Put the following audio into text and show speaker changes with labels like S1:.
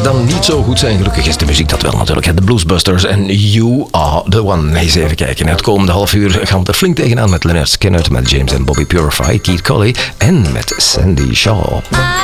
S1: dan niet zo goed zijn. Gelukkig is de muziek dat wel natuurlijk. De Bluesbusters en You Are The One. Eens even kijken. Het komende half uur gaan we er flink tegenaan met Lynyrd Skynyrd, met James and Bobby Purify, Keith Colley en met Sandy Shaw.